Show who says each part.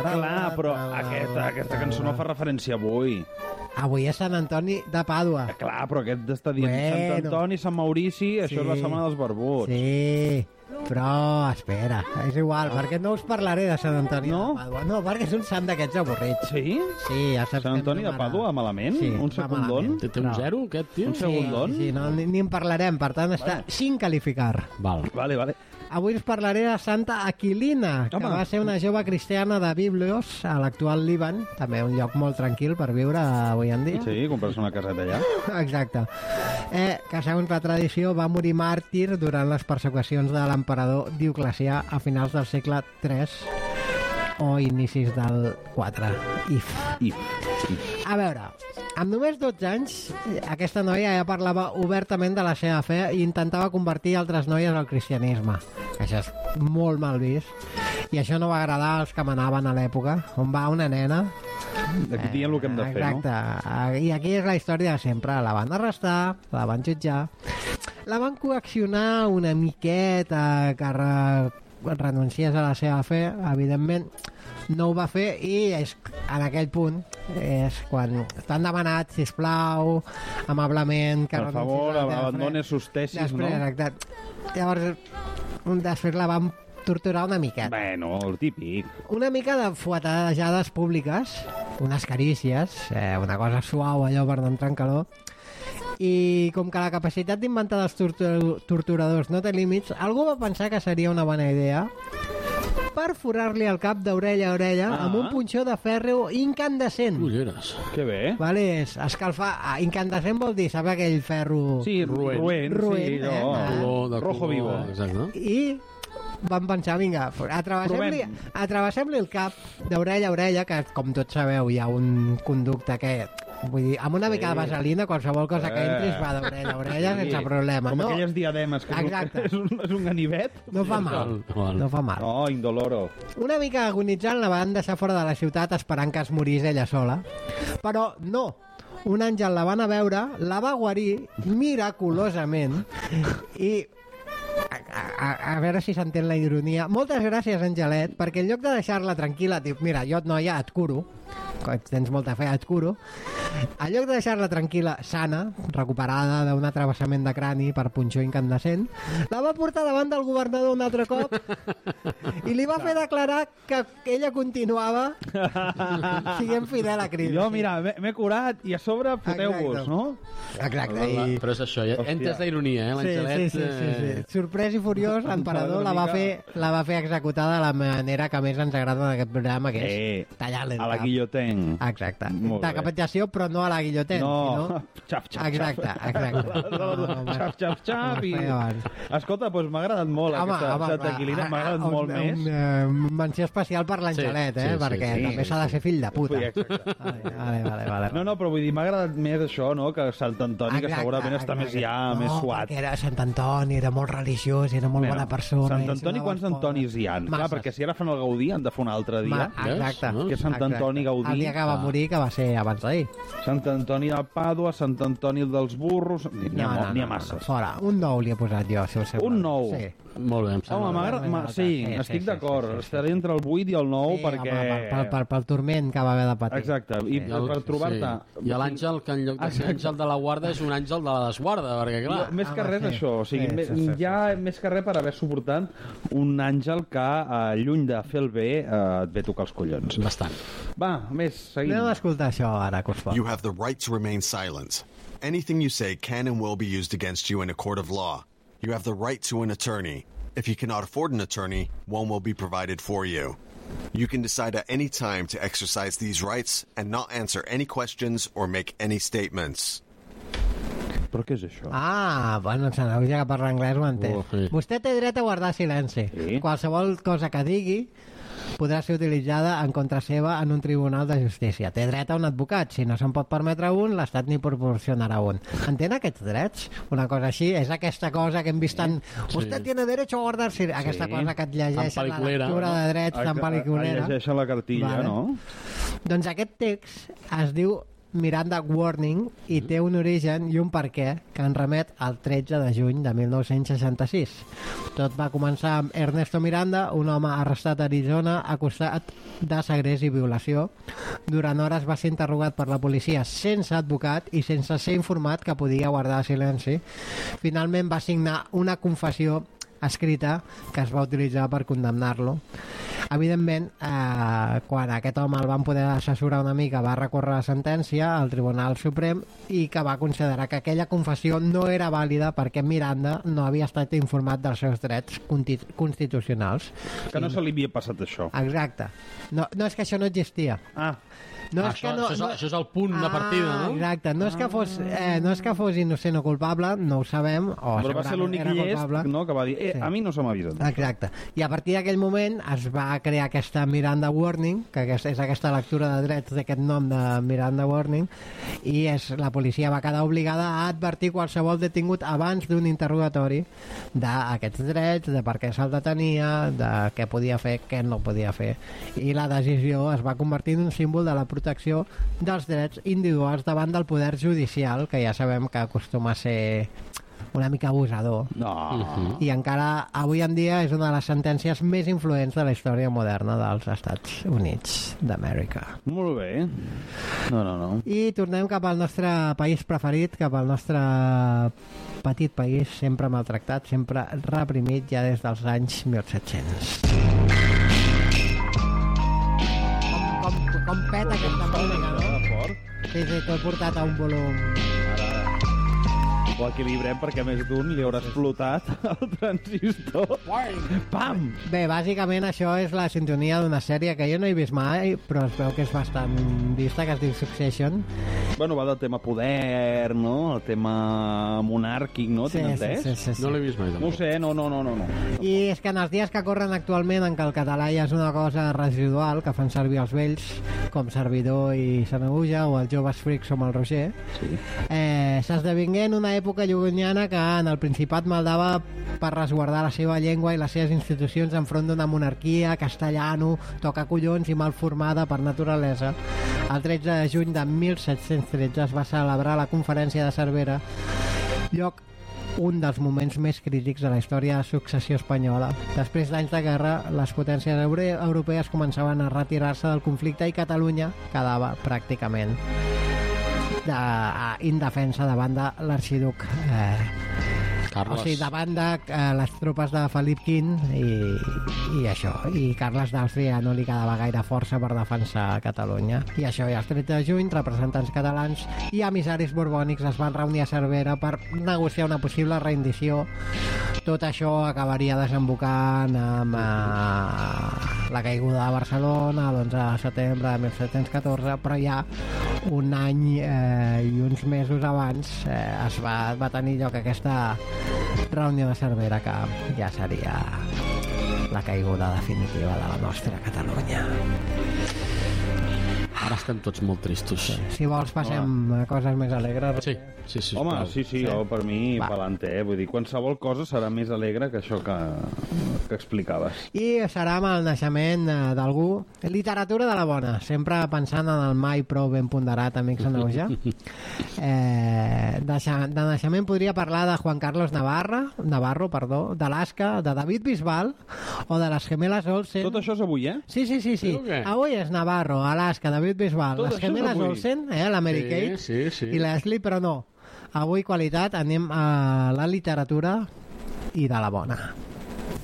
Speaker 1: Clar, però aquesta cançó no fa referència avui.
Speaker 2: Avui és Sant Antoni de Pàdua.
Speaker 1: Clar, però aquest està dient Sant Antoni, Sant Maurici, això és la setmana dels barbuts.
Speaker 2: Sí, però espera, és igual, perquè no us parlaré de Sant Antoni de Pàdua. No, perquè és un sant d'aquests avorrits.
Speaker 1: Sí?
Speaker 2: Sí, ja saps.
Speaker 1: Sant Antoni de Pàdua, malament?
Speaker 2: Sí,
Speaker 1: un segundon?
Speaker 3: Té un zero, aquest, tio?
Speaker 1: Un segundon?
Speaker 2: Sí, no, ni en parlarem, per tant està sin calificar.
Speaker 1: Vale.
Speaker 2: Avui us parlaré de Santa Aquilina, que va ser una jove cristiana de Biblios, a l'actual Líban, també un lloc molt tranquil per viure avui en dia.
Speaker 1: Sí, comprar-se una caseta allà.
Speaker 2: Exacte. Que segons la tradició va morir màrtir durant les persecucions de l'emperador Dioclecià a finals del segle III o inicis del IV. A veure, amb només 12 anys, aquesta noia ja parlava obertament de la seva fe i intentava convertir altres noies al cristianisme. Això és molt mal vist. I això no va agradar als que manaven a l'època, on va una nena.
Speaker 1: Aquí dient el que hem de fer,
Speaker 2: no? I aquí és la història de sempre. La van arrestar, la van jutjar, la van coaccionar una miqueta que renunciés a la seva fe, evidentment no ho va fer, i és en aquell punt és quan t'han demanat, sisplau, amablement, que
Speaker 1: per favor, abandones sus tesis, no?
Speaker 2: Llavors després la van torturar una miqueta.
Speaker 1: Bueno, el típic.
Speaker 2: Una mica de fuetejades públiques, unes carícies, una cosa suau allò per no entrar en calor. I com que la capacitat d'inventar dels torturadors no té límits, algú va pensar que seria una bona idea perforar-li el cap d'orella a orella amb un punxó de ferro incandescent.
Speaker 3: Ulleres.
Speaker 1: Que bé.
Speaker 2: Vale, és escalfar. Incandescent vol dir, saber aquell ferro...
Speaker 1: Sí, roent, sí, rojo vivo.
Speaker 3: Exacte.
Speaker 2: I van pensar, vinga, atravessem-li el cap d'orella a orella, que com tots sabeu hi ha un conducte que, vull dir, amb una mica de vaselina qualsevol cosa que entris va d'orella a orella sense problema.
Speaker 1: Com aquelles diademes que és un ganivet.
Speaker 2: No fa mal, no fa mal.
Speaker 1: No, indoloro.
Speaker 2: Una mica agonitzant la van deixar fora de la ciutat esperant que es morís ella sola, però no. Un àngel la van a veure, la va guarir miraculosament i a veure si s'entén la ironia. Moltes gràcies, Angelet, perquè en lloc de deixar-la tranquil·la, diu, mira, jo noia et curo, tens molta fe, et curo. En lloc de deixar-la tranquil·la, sana, recuperada d'un travessament de crani per punxó incandescent, la va portar davant del governador un altre cop i li va fer declarar que ella continuava siguent fidel a Crist.
Speaker 1: Jo, mira, m'he curat i a sobre foteu-vos, no?
Speaker 2: Exacte.
Speaker 3: Però és això, entes la ironia, l'Angelet...
Speaker 2: Sí. Sorprès i furiós, l'emperador la va fer executar de la manera que més ens agrada d'aquest programa, que és tallar-li el cap.
Speaker 1: A la guillotin.
Speaker 2: Exacte. Decapitació, però no a la guillotin.
Speaker 1: No, xaf.
Speaker 2: Exacte.
Speaker 1: Xaf. Escolta, doncs m'ha agradat molt aquesta Santa Aquilina, m'ha agradat molt més.
Speaker 2: Menció especial per l'Angelet, perquè també s'ha de ser fill de puta.
Speaker 1: Vale. No, però vull dir, m'ha agradat més això, no?, que Sant Antoni, que segurament està més més suat.
Speaker 2: No, era Sant Antoni, era molt religiós, era molt bona persona.
Speaker 1: Sant Antoni, quants Antonis hi ha? Clar, perquè si ara fan el Gaudí han de fer un altre dia.
Speaker 2: Exacte.
Speaker 1: Que és Sant Antoni Gaudí.
Speaker 2: El dia que va morir, que va ser abans d'ahir.
Speaker 1: Sant Antoni de Pàdua, Sant Antoni dels burros... N'hi ha masses.
Speaker 2: Fora. Un nou li he posat jo, si el seu.
Speaker 1: Un nou?
Speaker 2: Sí.
Speaker 3: Molt bé, em sembla.
Speaker 1: Home, m'agrada... Sí, estic d'acord. Estaré entre el 8 i el 9 perquè...
Speaker 2: Pel turment que va haver de patir.
Speaker 1: Exacte. I per trobar-te...
Speaker 3: I l'àngel, que en lloc de ser àngel de la guarda, és un àngel de la desguarda, perquè clar...
Speaker 1: Més que res això, o sigui, ja més que res per haver suportat un àngel que, lluny de fer el bé, et ve tocar els collons.
Speaker 3: Bastant.
Speaker 1: Va, més, seguim.
Speaker 2: Anem a escoltar això ara, que us fa.
Speaker 4: You have the right to remain silent. Anything you say can and will be used against you in a court of law. You have the right to an attorney. If you cannot afford an attorney, one will be provided for you. You can decide at any time to exercise these rights and not answer any questions or make any statements.
Speaker 1: Però què és això?
Speaker 2: Bueno, em sembla que parla anglès ho entès.
Speaker 3: Sí.
Speaker 2: Vostè té dret a guardar silenci.
Speaker 1: Sí.
Speaker 2: Qualsevol cosa que digui podrà ser utilitzada en contra seva en un tribunal de justícia. Té dret a un advocat. Si no se'n pot permetre un, l'Estat n'hi proporcionarà un. Entén aquests drets? Una cosa així, és aquesta cosa que hem vist tan... Vostè tiene derecho a guardar silenci. Aquesta cosa que et llegeix a la lectura de drets tan pel·liculera.
Speaker 1: Llegeix la cartilla, no?
Speaker 2: Doncs aquest text es diu Miranda Warning i té un origen i un perquè que en remet al 13 de juny de 1966. Tot va començar amb Ernesto Miranda, un home arrestat a Arizona acusat de segrest i violació. Durant hores va ser interrogat per la policia sense advocat i sense ser informat que podia guardar silenci. Finalment va signar una confessió escrita que es va utilitzar per condemnar-lo. Evidentment, quan aquest home el van poder assessorar una mica, va recórrer la sentència al Tribunal Suprem i que va considerar que aquella confessió no era vàlida perquè Miranda no havia estat informat dels seus drets constitucionals.
Speaker 1: Que no se li havia passat això.
Speaker 2: Exacte. No és que això no existia. No és
Speaker 3: això és el punt de partida, no?
Speaker 2: Exacte. No és que fos innocent o culpable, no ho sabem.
Speaker 1: Però va ser l'únic llest, no?, que va dir, a mi no se m'ha avisat.
Speaker 2: Exacte. I a partir d'aquell moment es va crear aquesta Miranda Warning, que és aquesta lectura de drets d'aquest nom de Miranda Warning, i la policia va quedar obligada a advertir qualsevol detingut abans d'un interrogatori d'aquests drets, de per què se'l detenia, de què podia fer, què no podia fer. I la decisió es va convertir en un símbol de la protecció dels drets individuals davant del poder judicial, que ja sabem que acostuma a ser una mica abusador.
Speaker 1: No.
Speaker 2: I encara avui en dia és una de les sentències més influents de la història moderna dels Estats Units d'Amèrica.
Speaker 1: Molt bé. No.
Speaker 2: I tornem cap al nostre país preferit, cap al nostre petit país, sempre maltractat, sempre reprimit ja des dels anys 1700. Com peta aquesta música, no? Sí, t'ho he portat a un volum.
Speaker 1: Ho equilibrem perquè més d'un li haurà explotat el transistor. Pam!
Speaker 2: Bé, bàsicament això és la sintonia d'una sèrie que jo no he vist mai, però es veu que és bastant vista, que es diu Succession.
Speaker 1: Bueno, va del tema poder, no? El tema monàrquic, no?
Speaker 2: Sí.
Speaker 3: No l'he vist mai.
Speaker 1: No ho sé, no.
Speaker 2: I és que en els dies que corren actualment, en què el català ja és una cosa residual, que fan servir els vells, com Servidor i Sanaüja, o els joves frics com el Roger, s'esdevingué en una època llunyana que en el Principat maldava per resguardar la seva llengua i les seves institucions enfront d'una monarquia castellano, toca collons i mal formada per naturalesa. El 13 de juny de 1713 es va celebrar la Conferència de Cervera, lloc un dels moments més crítics de la història de successió espanyola. Després d'anys de guerra, les potències europees començaven a retirar-se del conflicte i Catalunya quedava pràcticament indefensa davant de l'arxiduc
Speaker 3: Carles.
Speaker 2: O sigui, davant de les tropes de Felip V i això. I Carles d'Àustria no li quedava gaire força per defensar Catalunya. I això, i el 13 de juny, representants catalans i emissaris borbònics es van reunir a Cervera per negociar una possible rendició. Tot això acabaria desembocant amb la caiguda de Barcelona l'11 de setembre de 1714, però ja un any i uns mesos abans va tenir lloc aquesta reunió de Cervera, que ja seria la caiguda definitiva de la nostra Catalunya.
Speaker 3: Ara estem tots molt tristos.
Speaker 2: Si vols passem a coses més alegres.
Speaker 3: Sí.
Speaker 1: Home, sí, per mi pelante, vull dir, qualsevol cosa serà més alegre que això que explicaves.
Speaker 2: I serà amb el naixement d'algú. Literatura de la bona, sempre pensant en el mai prou ben ponderat amic Sanaüja. De naixement podria parlar de Juan Carlos Navarro, d'Alaska, de David Bisbal o de les gemeles Olsen.
Speaker 1: Tot això és avui, eh?
Speaker 2: Sí. Avui és Navarro, Alaska, David Bisbal,
Speaker 1: tot
Speaker 2: les gemeles Olsen, la Mary Kate
Speaker 3: sí.
Speaker 2: i l'Ashley, però no. Avui qualitat, anem a la literatura i de la bona.